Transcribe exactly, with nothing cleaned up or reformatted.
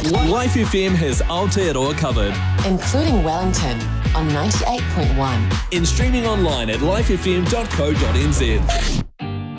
Life F M has Aotearoa covered. Including Wellington on ninety-eight point one. In streaming online at life f m dot co dot n z.